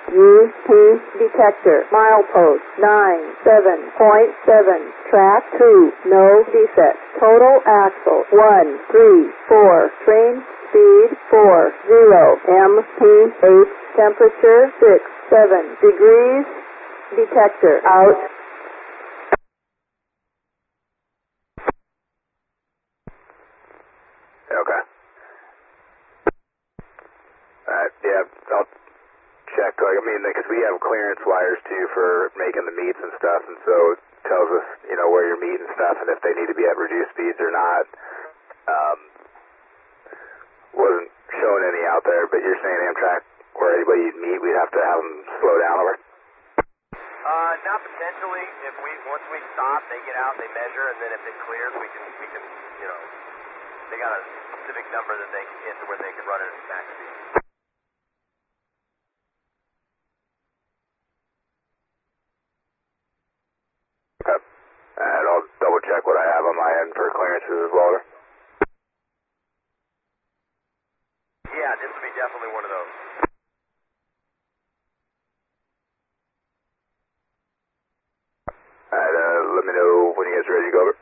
UP detector. Milepost 97.7. Track 2. No defect. Total axle 134. Train speed 40. MP8. Temperature 67 degrees. Detector out. Okay. Alright, yeah, I'll check. I mean, because we have clearance wires too for making the meets and stuff, and so it tells us, you know, where you're meeting stuff and if they need to be at reduced speeds or not. Wasn't showing any out there, but you're saying Amtrak, where anybody you'd meet, we'd have to have them slow down over? Not potentially. Once we stop, they get out, they measure, and then if it clears, we can, you know, they got a specific number that they can hit to where they can run it at max speed. Okay. And I'll double check what I have on my end for clearances as well. Yeah, this would be definitely one of those. Alright, let me know when you guys are ready to go over.